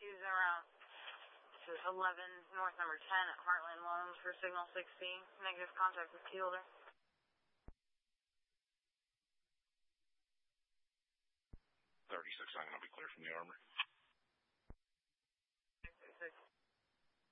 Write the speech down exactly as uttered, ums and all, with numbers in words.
He's around eleven North number ten at Heartland Loans for signal sixteen. Negative contact with Keelder. thirty-six, I'm going to be clear from the Armory.